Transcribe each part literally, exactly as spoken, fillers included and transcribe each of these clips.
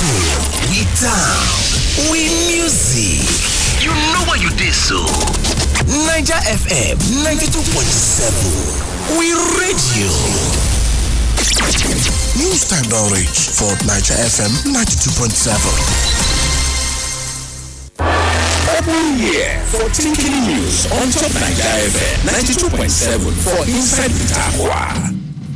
cool, we down, we music. You know what you did so. Niger F M ninety-two point seven. We radio. News time don't reach for Niger F M ninety-two point seven. Every year for Tinkini News on Top Niger F M ninety-two point seven for Inside Bitakwa.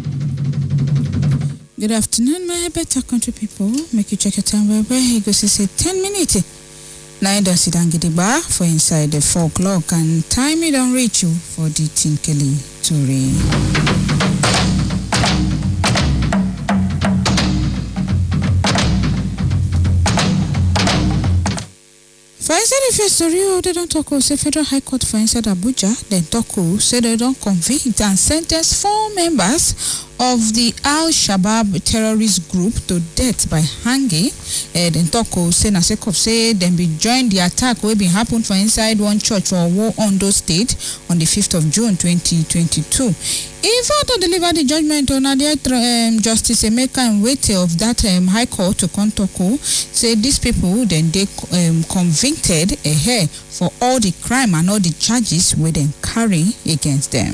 Good afternoon, my better country people. Make you check your time where you go see say ten minutes. Now you don't sit down get the bar for inside the four o'clock and time you don't reach you for the Tinkili Tori. For inside the first story, they don't talk about the Federal High Court for inside Abuja. Then talk say they don't convict and sentence four members of the Al-Shabaab terrorist group to death by hanging. Uh, then talk say na sake of say them be joined the attack wey been happen for inside one church for War Ondo State on the fifth of June twenty twenty-two. In fact, to deliver the judgment on the um, Justice Emeka Nwite of that um, High Court to Kontoko, say these people then they um, convicted uh, for all the crime and all the charges we then carry against them.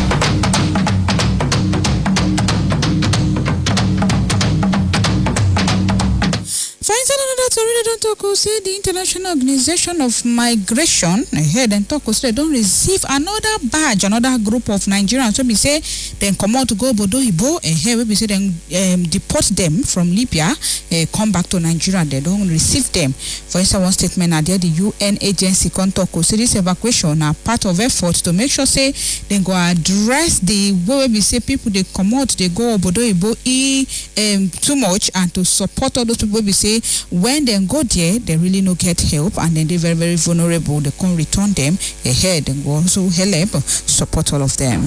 Sorry, don't talk. Say the International Organization of Migration ahead and talk. Say they don't receive another badge, another group of Nigerians. So we say then come out to go Bodo Ibo ahead. We say then um, deport them from Libya, uh, come back to Nigeria. They don't receive them. For instance, one statement at there the U N agency Kontoko say this evacuation are part of effort to make sure say they go address the way we say people they come out they go Bodo Ibo e um, too much and to support all those people we say when they go there, they really no get help and then they're very, very vulnerable. They can't return them ahead and go also help support all of them.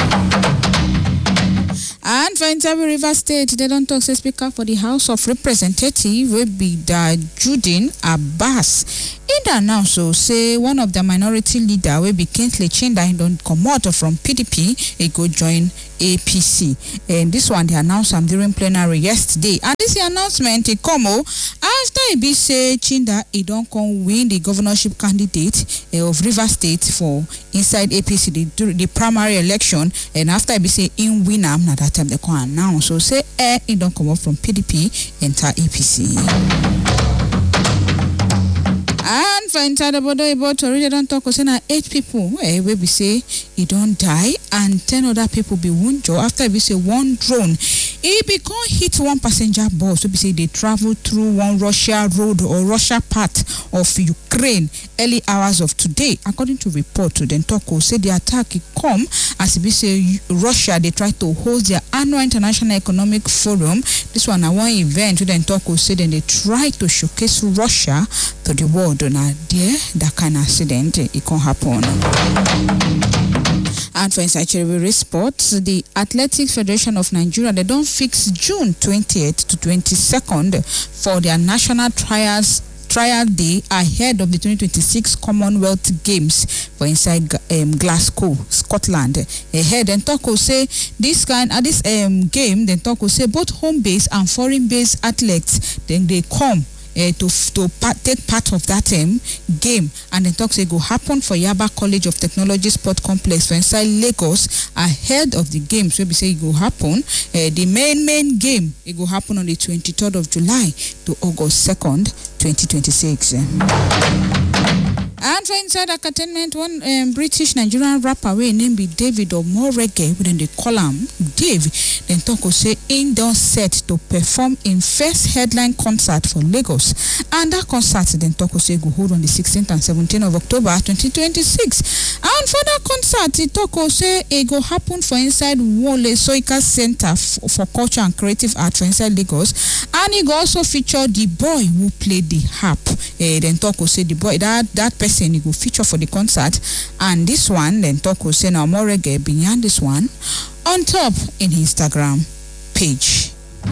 And for Intabi River State, they don't talk to Speaker for the House of Representatives will be the Judin Abbas. In the announcement, say one of the minority leader will be Kingsley Chinda and don't come out from P D P, he go join A P C. And this one they announced them during plenary yesterday. And this announcement it come after it be say Chinda he don't come win the governorship candidate uh, of River State for inside A P C the, the primary election, and after it be say in win am na that time they can announce. So say eh he don't come up from P D P enter A P C. And for inside the Bodo Ibo Tori, they don't talk about eight people eh, where we say he don't die and ten other people be wounded after we say one drone. He become hit one passenger bus. So we say they travel through one Russia road or Russia part of Ukraine early hours of today. According to report to the Toko, say the attack it come as we say Russia they try to hold their annual international economic forum. This one a one event to the Toko say then they try to showcase Russia to the world. On a there that kind of accident it can happen. And for inside Cherry Sports, the Athletics Federation of Nigeria they don't fix June twentieth to twenty-second for their national trials trial day ahead of the twenty twenty-six Commonwealth Games for inside um, Glasgow, Scotland. Ahead, then Toko say this kind of uh, this um, game. Then Toko say both home-based and foreign-based athletes then they come. Uh, to to part, take part of that um, game, and then talk say go happen for Yaba College of Technology Sport Complex for inside Lagos ahead of the game. So we say it go happen. Uh, the main main game it go happen on the twenty-third of July to August second, twenty twenty-six. And for inside entertainment, one um, British Nigerian rapper we named be David Omorege, within the column Dave. Then Toko say in don set to perform in first headline concert for Lagos, and that concert then Toko say go hold on the sixteenth and seventeenth of October twenty twenty-six. And for that concert, Toko say it go happen for inside Wole Soika Center f- for Culture and Creative Art for inside Lagos, and it go also feature the boy who played the harp. Uh, then Toko say the boy that that person he go feature for the concert, and this one then Toko say now more reggae beyond this one on top in Instagram page.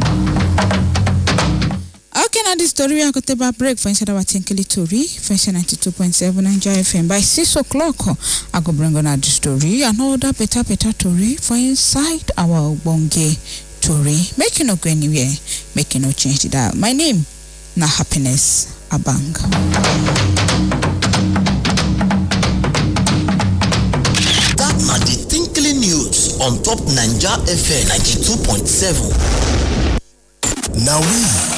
Okay, now this story we are going to take a break for inside our Tinkili Tori for inside ninety-two point seven Niger F M. By six o'clock I go bring on the story another better better story for inside our Bonge Tori. Make you not go anywhere, make you not change it out. My name na happiness abang. That na the tinkling news on top Naija F M ninety-two point seven. Now we